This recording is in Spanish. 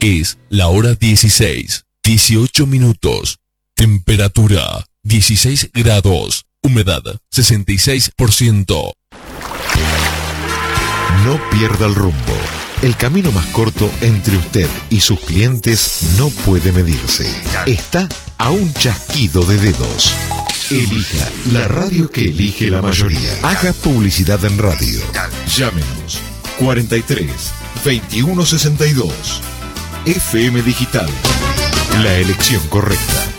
Es la hora 16, 18 minutos. Temperatura 16 grados. Humedad 66%. No pierda el rumbo. El camino más corto entre usted y sus clientes no puede medirse. Está a un chasquido de dedos. Elija la radio que elige la mayoría. Haga publicidad en radio. Llámenos 43 21 62. FM Digital. La elección correcta.